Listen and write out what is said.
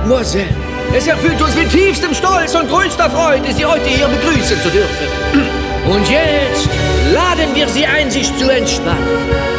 Mademoiselle, es erfüllt uns mit tiefstem Stolz und größter Freude, Sie heute hier begrüßen zu dürfen. Und jetzt laden wir Sie ein, sich zu entspannen.